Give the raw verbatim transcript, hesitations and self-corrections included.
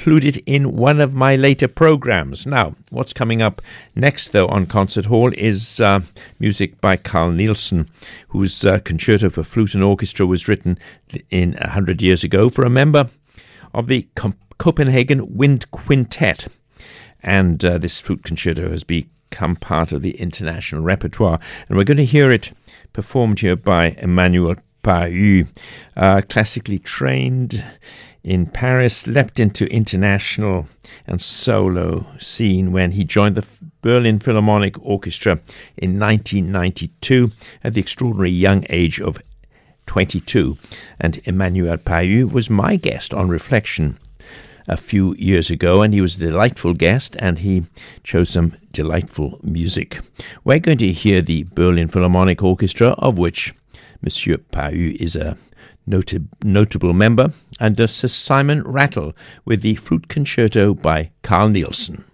include it in one of my later programs. Now, what's coming up next, though, on Concert Hall is uh, music by Carl Nielsen, whose uh, Concerto for Flute and Orchestra was written in a hundred years ago for a member of the Com- Copenhagen Wind Quintet. And uh, this flute concerto has become part of the international repertoire. And we're going to hear it performed here by Emmanuel Pahud, uh, classically trained in Paris, leapt into international and solo scene when he joined the Berlin Philharmonic Orchestra in nineteen ninety-two at the extraordinary young age of twenty-two. And Emmanuel Pahud was my guest on Reflection a few years ago, and he was a delightful guest, and he chose some delightful music. We're going to hear the Berlin Philharmonic Orchestra, of which Monsieur Pahud is a nota- notable member, and Sir Simon Rattle with the Flute Concerto by Carl Nielsen.